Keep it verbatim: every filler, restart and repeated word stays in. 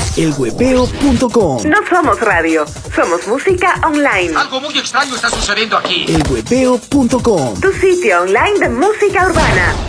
el huepeo punto com. No somos radio, somos música online. Algo muy extraño está sucediendo aquí. el huepeo punto com. Tu sitio online de música urbana.